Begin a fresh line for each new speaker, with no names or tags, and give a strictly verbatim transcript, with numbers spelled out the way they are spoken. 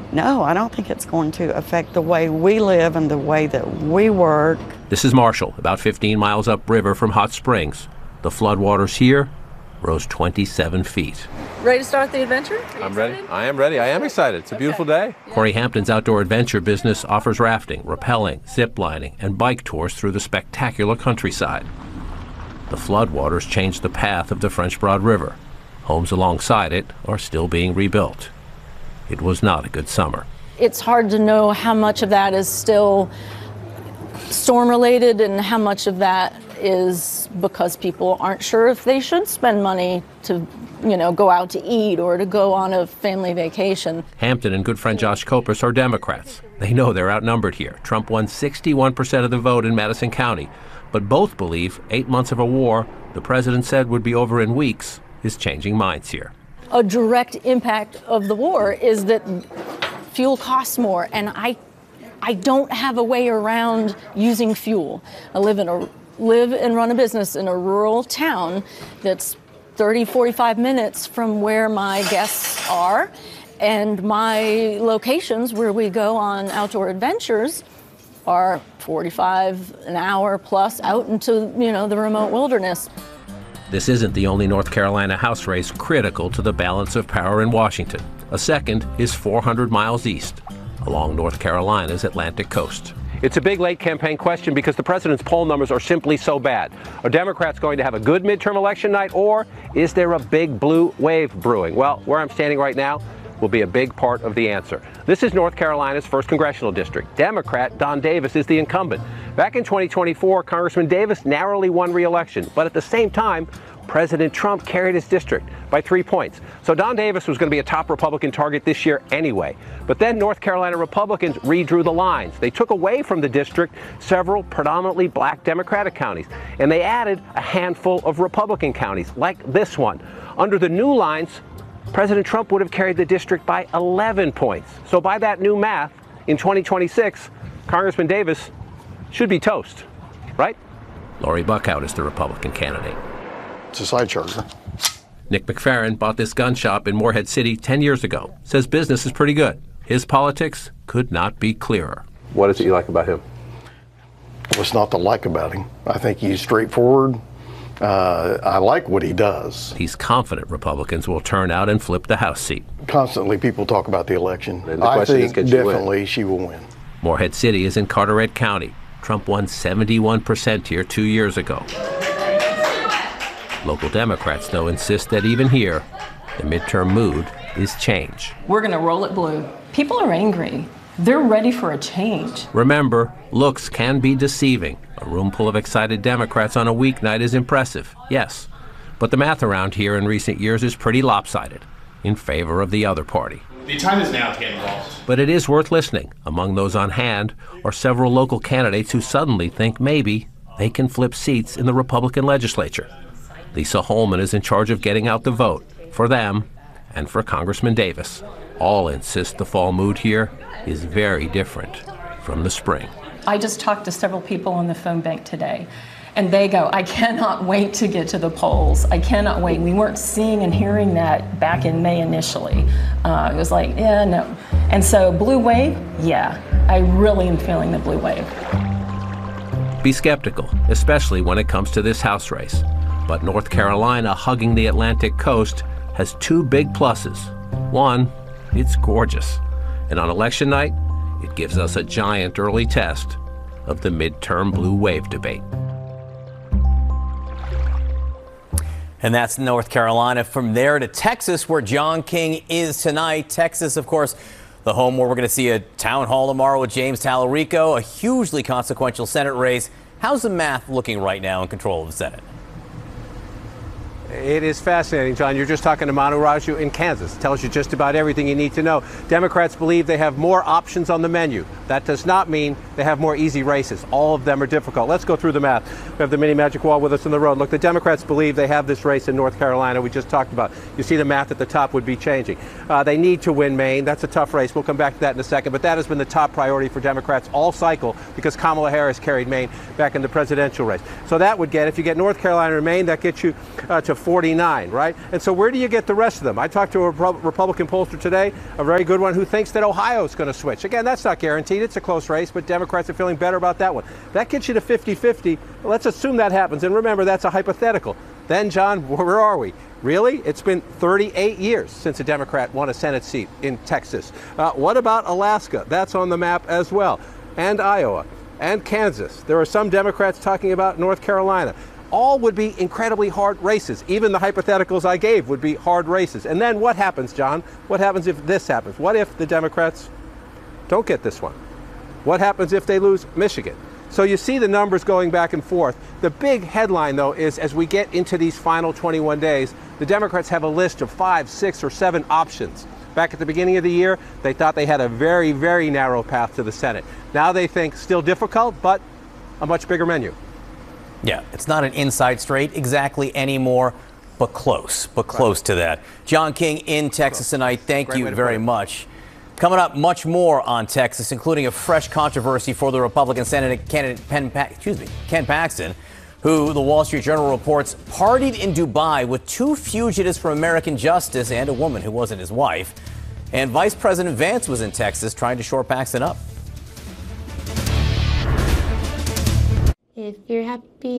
no, I don't think it's going to affect the way we live and the way that we work.
This is Marshall, about fifteen miles upriver from Hot Springs. The floodwaters here rose twenty-seven feet.
Ready to start the adventure?
I'm ready. I am ready. I am excited. It's a beautiful day.
Corey Hampton's outdoor adventure business offers rafting, rappelling, zip lining, and bike tours through the spectacular countryside. The floodwaters changed the path of the French Broad River. Homes alongside it are still being rebuilt. It was not a good summer.
It's hard to know how much of that is still storm-related and how much of that is because people aren't sure if they should spend money to, you know, go out to eat or to go on a family vacation.
Hampton and good friend Josh Kopus are Democrats. They know they're outnumbered here. Trump won sixty-one percent of the vote in Madison County, but both believe eight months of a war the president said would be over in weeks is changing minds here.
A direct impact of the war is that fuel costs more, and I I don't have a way around using fuel. I live in a live and run a business in a rural town that's thirty, forty-five minutes from where my guests are, and my locations where we go on outdoor adventures are forty-five an hour plus out into, you know, the remote wilderness.
This isn't the only North Carolina House race critical to the balance of power in Washington. A second is four hundred miles east, along North Carolina's Atlantic coast.
It's a big late campaign question because the president's poll numbers are simply so bad. Are Democrats going to have a good midterm election night, or is there a big blue wave brewing? Well, where I'm standing right now will be a big part of the answer. This is North Carolina's first congressional district. Democrat Don Davis is the incumbent. Back in twenty twenty-four, Congressman Davis narrowly won re-election, but at the same time, President Trump carried his district by three points. So Don Davis was going to be a top Republican target this year anyway. But then North Carolina Republicans redrew the lines. They took away from the district several predominantly black Democratic counties, and they added a handful of Republican counties, like this one. Under the new lines, President Trump would have carried the district by eleven points. So by that new math, in twenty twenty-six, Congressman Davis should be toast, right?
Lori Buckhout is the Republican candidate.
It's a side charger.
Nick McFerrin bought this gun shop in Morehead City ten years ago. Says business is pretty good. His politics could not be clearer.
What is it you like about him?
What's not to like about him? I think he's straightforward. Uh, I like what he does.
He's confident Republicans will turn out and flip the House seat.
Constantly people talk about the election.
And the
I
question
think
is, can she win?
definitely she will win.
Morehead City is in Carteret County. Trump won seventy-one percent here two years ago. Local Democrats, though, insist that even here, the midterm mood is change.
We're going to roll it blue. People are angry. They're ready for a change.
Remember, looks can be deceiving. A room full of excited Democrats on a weeknight is impressive, yes. But the math around here in recent years is pretty lopsided, in favor of the other party.
The time is now to get involved.
But it is worth listening. Among those on hand are several local candidates who suddenly think maybe they can flip seats in the Republican legislature. Lisa Holman is in charge of getting out the vote for them and for Congressman Davis. All insist the fall mood here is very different from the spring.
I just talked to several people on the phone bank today, and they go, I cannot wait to get to the polls. I cannot wait. We weren't seeing and hearing that back in May initially. Uh, it was like, yeah, no. And so blue wave, yeah, I really am feeling the blue wave.
Be skeptical, especially when it comes to this House race. But North Carolina, hugging the Atlantic coast, has two big pluses. One, it's gorgeous. And on election night, it gives us a giant early test of the midterm blue wave debate.
And that's North Carolina. From there to Texas, where John King is tonight. Texas, of course, the home where we're going to see a town hall tomorrow with James Talarico, a hugely consequential Senate race. How's the math looking right now in control of the Senate?
It is fascinating, John. You're just talking to Manu Raju in Kansas. Tells you just about everything you need to know. Democrats believe they have more options on the menu. That does not mean they have more easy races. All of them are difficult. Let's go through the math. We have the mini magic wall with us on the road. Look, the Democrats believe they have this race in North Carolina we just talked about. You see the math at the top would be changing. Uh, they need to win Maine. That's a tough race. We'll come back to that in a second. But that has been the top priority for Democrats all cycle because Kamala Harris carried Maine back in the presidential race. So that would get, if you get North Carolina and Maine, that gets you uh, to forty-nine, right? And so where do you get the rest of them? I talked to a Republican pollster today, a very good one, who thinks that Ohio is going to switch. Again, that's not guaranteed. It's a close race, but Democrats are feeling better about that one. That gets you to fifty fifty. Let's assume that happens. And remember, that's a hypothetical. Then, John, where are we? Really? It's been thirty-eight years since a Democrat won a Senate seat in Texas. Uh, what about Alaska? That's on the map as well. And Iowa. And Kansas. There are some Democrats talking about North Carolina. All would be incredibly hard races. Even the hypotheticals I gave would be hard races. And then what happens, John? What happens if this happens? What if the Democrats don't get this one? What happens if they lose Michigan? So you see the numbers going back and forth. The big headline, though, is as we get into these final twenty-one days, the Democrats have a list of five, six, or seven options. Back at the beginning of the year, they thought they had a very, very narrow path to the Senate. Now they think still difficult, but a much bigger menu.
Yeah, it's not an inside straight exactly anymore, but close, but close right. to that. John King in Texas tonight. Thank Great you very much. Coming up, much more on Texas, including a fresh controversy for the Republican Senate candidate Pen, pa- excuse me, Ken Paxton, who the Wall Street Journal reports partied in Dubai with two fugitives from American justice and a woman who wasn't his wife. And Vice President Vance was in Texas trying to shore Paxton up.
If you're happy